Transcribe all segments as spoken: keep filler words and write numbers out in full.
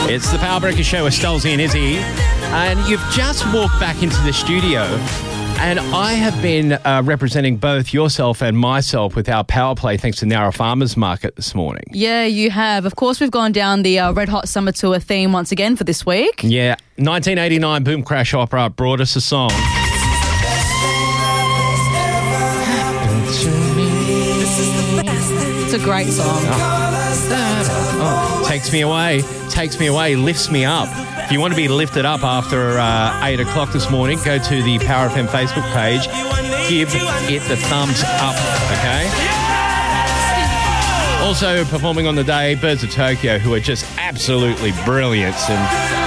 It's the Power Breakers Show with Stolzy and Izzy. And you've just walked back into the studio. And I have been uh, representing both yourself and myself with our power play thanks to Nowra Farmers Market this morning. Yeah, you have. Of course, we've gone down the uh, Red Hot Summer Tour theme once again for this week. Yeah. nineteen eighty-nine Boom Crash Opera brought us a song. It's a great song. Oh. Oh, takes me away, takes me away, lifts me up. If you want to be lifted up after uh, eight o'clock this morning, go to the Power F M Facebook page. Give it the thumbs up, okay? Also performing on the day, Birds of Tokyo, who are just absolutely brilliant. And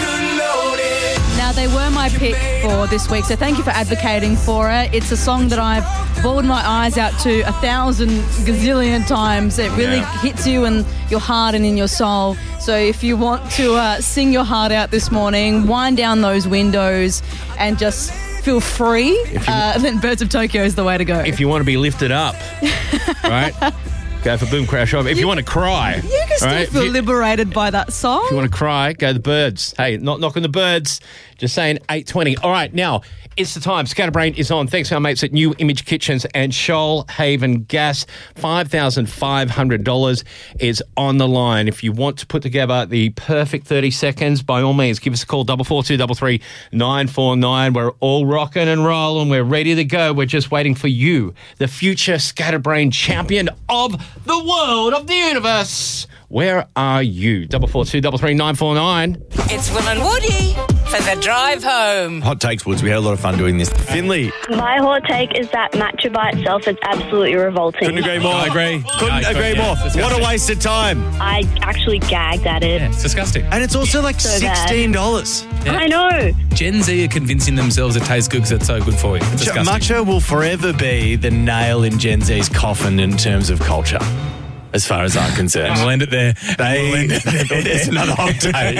now, they were my pick for this week, so thank you for advocating for it. It's a song that I've bawled my eyes out to a thousand gazillion times. It really yeah. hits you in your heart and in your soul. So if you want to uh, sing your heart out this morning, wind down those windows and just feel free, you, uh, then Birds of Tokyo is the way to go. If you want to be lifted up, right? Go for Boom Crash Opera. If you, you want to cry. You can still right? feel you, liberated by that song. If you want to cry, go the Birds. Hey, not knocking the Birds. Just saying eight twenty. All right, now, it's the time. Scatterbrain is on. Thanks to our mates at New Image Kitchens and Shoalhaven Gas. five thousand five hundred dollars is on the line. If you want to put together the perfect thirty seconds, by all means, give us a call, double four two three three nine four nine. We're all rocking and rolling. We're ready to go. We're just waiting for you, the future Scatterbrain champion of the world, of the universe. Where are you? Double four two three three nine four nine. It's Will and Woody for the drive home. Hot takes, Woods. We had a lot of fun doing this. Finley. My hot take is that matcha by itself is absolutely revolting. Couldn't agree more. I agree. Couldn't no, agree yeah, more. What a waste of time. I actually gagged at it. Yeah, it's disgusting. And it's also like so sixteen dollars. Yeah. I know. Gen Z are convincing themselves it tastes good because it's so good for you. It's disgusting. Matcha will forever be the nail in Gen Z's coffin in terms of culture, as far as I'm concerned. And we'll end it there. They, we'll end it there. It's another hot take.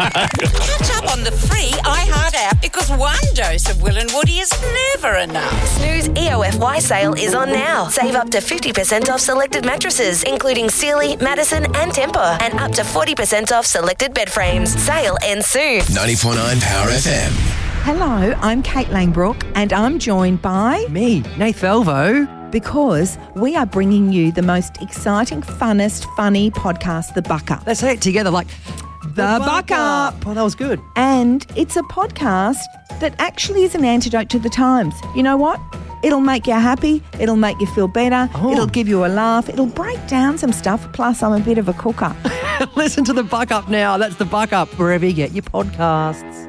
Catch up on the free iHeart app because one dose of Will and Woody is never enough. Snooze E O F Y sale is on now. Save up to fifty percent off selected mattresses, including Sealy, Madison and Tempur, and up to forty percent off selected bed frames. Sale ends soon. ninety-four point nine Power F M. Hello, I'm Kate Langbrook and I'm joined by... me, Nath Velvo. Because we are bringing you the most exciting, funnest, funny podcast, The Buck Up. Let's say it together like, The, the Buck, Buck Up. Up. Oh, that was good. And it's a podcast that actually is an antidote to the times. You know what? It'll make you happy. It'll make you feel better. Oh. It'll give you a laugh. It'll break down some stuff. Plus, I'm a bit of a cooker. Listen to The Buck Up now. That's The Buck Up, wherever you get your podcasts.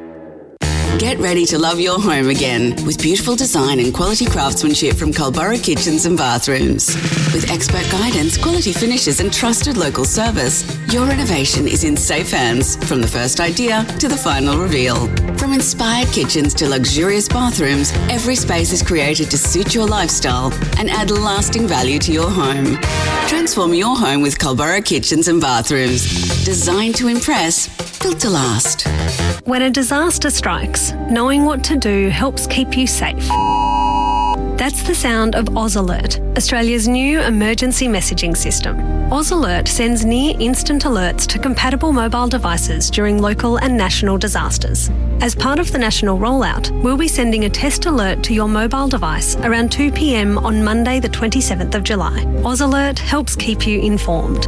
Get ready to love your home again with beautiful design and quality craftsmanship from Culburra Kitchens and Bathrooms. With expert guidance, quality finishes and trusted local service, your innovation is in safe hands from the first idea to the final reveal. From inspired kitchens to luxurious bathrooms, every space is created to suit your lifestyle and add lasting value to your home. Transform your home with Culburra Kitchens and Bathrooms. Designed to impress, built to last. When a disaster strikes, knowing what to do helps keep you safe. That's the sound of Oz Alert, Australia's new emergency messaging system. Oz Alert sends near-instant alerts to compatible mobile devices during local and national disasters. As part of the national rollout, we'll be sending a test alert to your mobile device around two p.m. on Monday the twenty-seventh of July. Oz Alert helps keep you informed.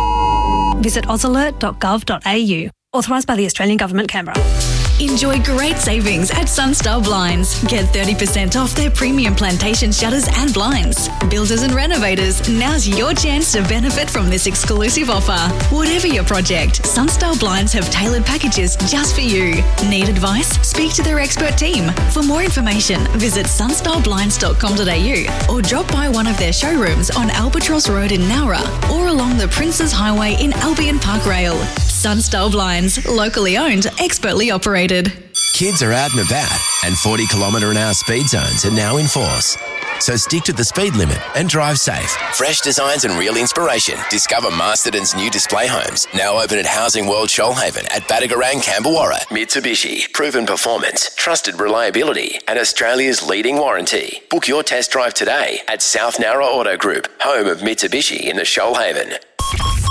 Visit oz alert dot gov dot a u. Authorised by the Australian Government, Canberra. Enjoy great savings at Sunstar Blinds. Get thirty percent off their premium plantation shutters and blinds. Builders and renovators, now's your chance to benefit from this exclusive offer. Whatever your project, Sunstar Blinds have tailored packages just for you. Need advice? Speak to their expert team. For more information, visit sunstar blinds dot com dot a u or drop by one of their showrooms on Albatross Road in Nowra or along the Princes Highway in Albion Park Rail. Sunstar Blinds, locally owned, expertly operated. Kids are out and about, and forty kilometre an hour speed zones are now in force. So stick to the speed limit and drive safe. Fresh designs and real inspiration. Discover Masterton's new display homes. Now open at Housing World Shoalhaven at Badagarang, Camberwarra. Mitsubishi. Proven performance, trusted reliability, and Australia's leading warranty. Book your test drive today at South Nowra Auto Group, home of Mitsubishi in the Shoalhaven.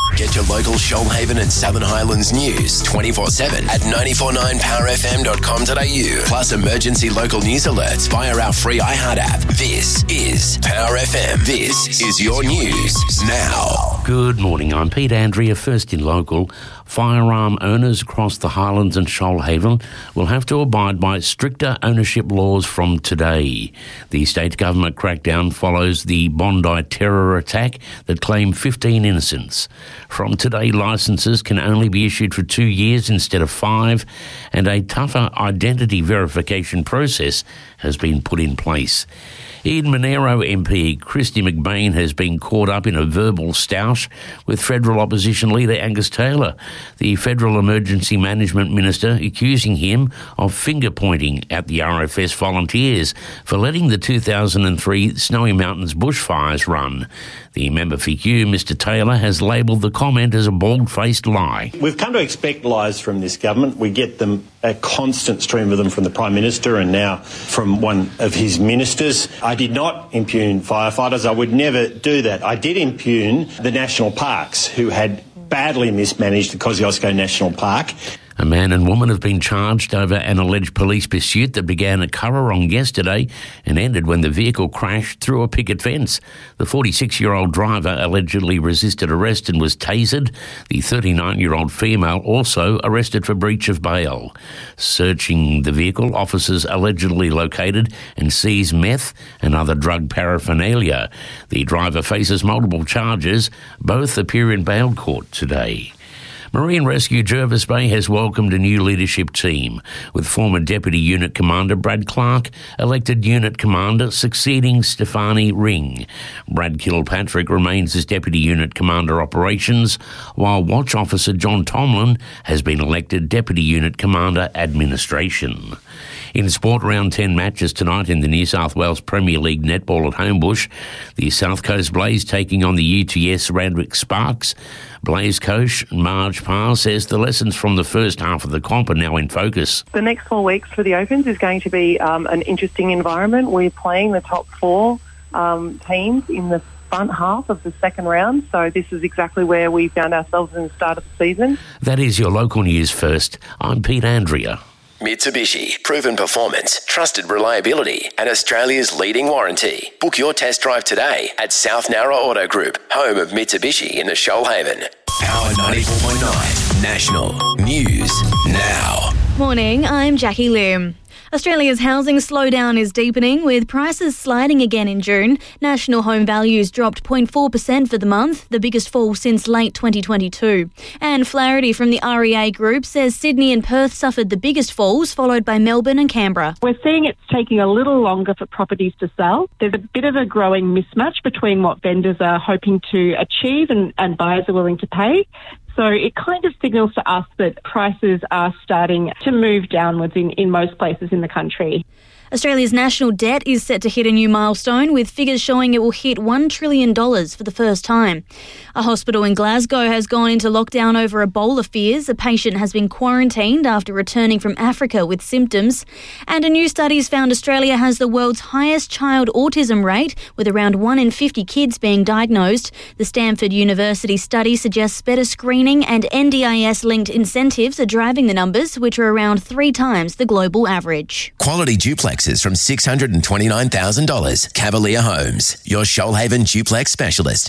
Get your local Shoalhaven and Southern Highlands news twenty-four seven at nine four nine power f m dot com dot a u. Plus emergency local news alerts via our free iHeart app. This is Power F M. This is your news now. Good morning, I'm Pete Andrea, first in local. Firearm owners across the Highlands and Shoalhaven will have to abide by stricter ownership laws from today. The state government crackdown follows the Bondi terror attack that claimed fifteen innocents. From today, licences can only be issued for two years instead of five, and a tougher identity verification process has been put in place. Eden Monero M P Christy McBain has been caught up in a verbal stoush with federal opposition leader Angus Taylor, the Federal Emergency Management Minister, accusing him of finger-pointing at the R F S volunteers for letting the two thousand three Snowy Mountains bushfires run. The member for Kew, Mister Taylor, has labelled the comment as a bald-faced lie. We've come to expect lies from this government. We get them, a constant stream of them from the Prime Minister and now from one of his ministers. I did not impugn firefighters. I would never do that. I did impugn the national parks, who had badly mismanaged the Kosciuszko National Park. A man and woman have been charged over an alleged police pursuit that began at Currarong yesterday and ended when the vehicle crashed through a picket fence. The forty-six-year-old driver allegedly resisted arrest and was tasered. The thirty-nine-year-old female also arrested for breach of bail. Searching the vehicle, officers allegedly located and seized meth and other drug paraphernalia. The driver faces multiple charges. Both appear in bail court today. Marine Rescue Jervis Bay has welcomed a new leadership team, with former Deputy Unit Commander Brad Clark elected Unit Commander, succeeding Stefani Ring. Brad Kilpatrick remains as Deputy Unit Commander Operations, while Watch Officer John Tomlin has been elected Deputy Unit Commander Administration. In sport, round ten matches tonight in the New South Wales Premier League netball at Homebush. The South Coast Blaze taking on the U T S Randwick Sparks. Blaze coach Marge Parr says the lessons from the first half of the comp are now in focus. The next four weeks for the Opens is going to be um, an interesting environment. We're playing the top four um, teams in the front half of the second round, so this is exactly where we found ourselves in the start of the season. That is your local news first. I'm Pete Andrea. Mitsubishi, proven performance, trusted reliability, and Australia's leading warranty. Book your test drive today at South Narra Auto Group, home of Mitsubishi in the Shoalhaven. Power ninety-four point nine, National News Now. Morning, I'm Jackie Lim. Australia's housing slowdown is deepening, with prices sliding again in June. National home values dropped zero point four percent for the month, the biggest fall since late twenty twenty-two. And Flaherty from the R E A Group says Sydney and Perth suffered the biggest falls, followed by Melbourne and Canberra. We're seeing it's taking a little longer for properties to sell. There's a bit of a growing mismatch between what vendors are hoping to achieve and, and buyers are willing to pay. So it kind of signals to us that prices are starting to move downwards in, in most places in the country. Australia's national debt is set to hit a new milestone, with figures showing it will hit one trillion dollars for the first time. A hospital in Glasgow has gone into lockdown over Ebola fears. A patient has been quarantined after returning from Africa with symptoms. And a new study has found Australia has the world's highest child autism rate, with around one in fifty kids being diagnosed. The Stanford University study suggests better screening and N D I S-linked incentives are driving the numbers, which are around three times the global average. Quality duplexes from six hundred twenty-nine thousand dollars. Cavalier Homes, your Shoalhaven duplex specialist.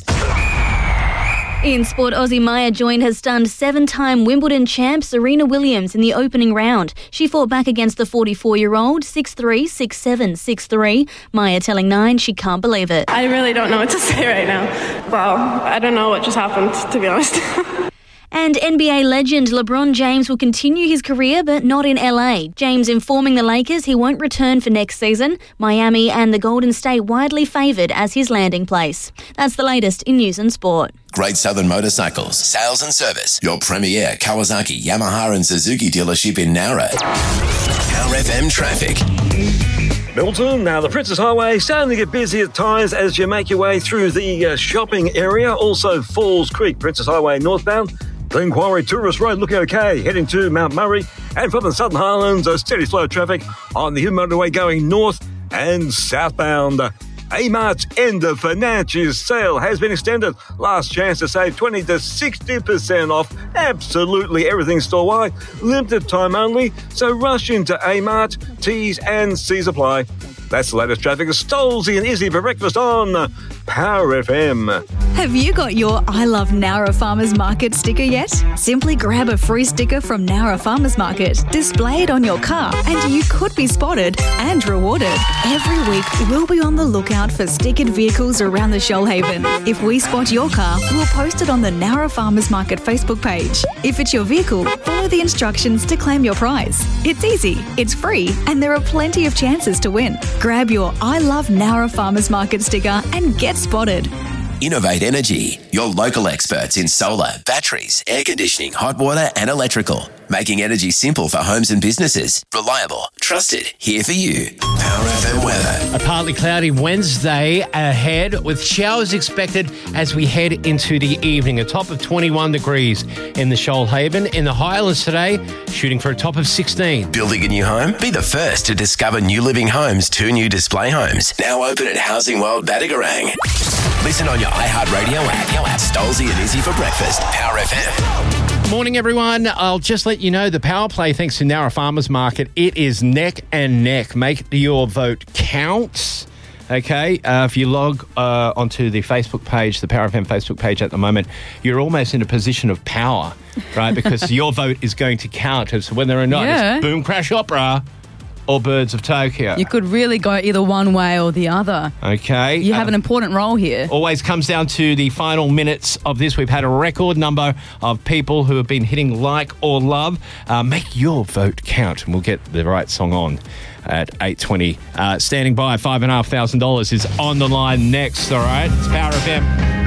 In sport, Aussie Maya Joint has stunned seven-time Wimbledon champ Serena Williams in the opening round. She fought back against the forty-four-year-old six three, six seven, six three. Maya telling Nine she can't believe it. I really don't know what to say right now. Wow, I don't know what just happened, to be honest. And N B A legend LeBron James will continue his career, but not in L A. James informing the Lakers he won't return for next season. Miami and the Golden State widely favoured as his landing place. That's the latest in news and sport. Great Southern Motorcycles, sales and service. Your premier Kawasaki, Yamaha and Suzuki dealership in Nowra. Power F M traffic. Milton, now the Princess Highway starting to get busy at times as you make your way through the uh, shopping area. Also Falls Creek, Princess Highway northbound. Glen Quarry Tourist Road looking okay, heading to Mount Murray. And from the Southern Highlands, a steady flow of traffic on the Hume motorway going north and southbound. Amart's end of financial sale has been extended. Last chance to save twenty to sixty percent off absolutely everything store-wide. Limited time only, so rush into Amart. T's and C's apply. That's the latest traffic. Stolzy and Izzy for breakfast on Power F M. Have you got your I Love Nowra Farmers Market sticker yet? Simply grab a free sticker from Nowra Farmers Market, display it on your car, and you could be spotted and rewarded. Every week, we'll be on the lookout for stickered vehicles around the Shoalhaven. If we spot your car, we'll post it on the Nowra Farmers Market Facebook page. If it's your vehicle, follow the instructions to claim your prize. It's easy, it's free, and there are plenty of chances to win. Grab your I Love Nowra Farmers Market sticker and get spotted. Innovate Energy, your local experts in solar, batteries, air conditioning, hot water and electrical. Making energy simple for homes and businesses. Reliable, trusted, here for you. Power F M weather. A partly cloudy Wednesday ahead with showers expected as we head into the evening. A top of twenty-one degrees in the Shoalhaven. In the Highlands today, shooting for a top of sixteen. Building a new home? Be the first to discover New Living Homes, two new display homes. Now open at Housing World Badagarang. Listen on your iHeartRadio app. Stolzy and Izzy for breakfast. Power F M. Morning, everyone. I'll just let you know the power play, thanks to Nowra Farmers Market, it is neck and neck. Make your vote count. Okay, uh, if you log uh, onto the Facebook page, the Power F M Facebook page at the moment, you're almost in a position of power, right? Because your vote is going to count as to whether or not Yeah. it's Boom Crash Opera or Birds of Tokyo. You could really go either one way or the other. Okay. You have uh, an important role here. Always comes down to the final minutes of this. We've had a record number of people who have been hitting like or love. Uh, make your vote count, and we'll get the right song on at eight twenty. Uh, standing by, five thousand five hundred dollars is on the line next, all right? It's Power F M.